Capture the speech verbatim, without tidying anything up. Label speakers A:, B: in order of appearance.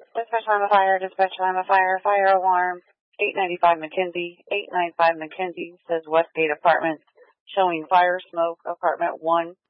A: Dispatch, I'm a fire. Dispatch, I'm a fire. Fire alarm. eight ninety-five McKenzie. eight ninety-five McKenzie says Westgate Apartments showing fire smoke. Apartment one